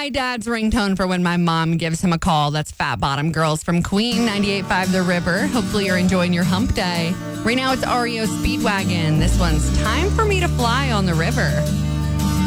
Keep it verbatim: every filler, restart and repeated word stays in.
my dad's ringtone for when my mom gives him a call. That's Fat Bottom Girls from Queen, ninety-eight point five The River. Hopefully you're enjoying your hump day. Right now it's R E O Speedwagon. This one's Time for Me to Fly on the River.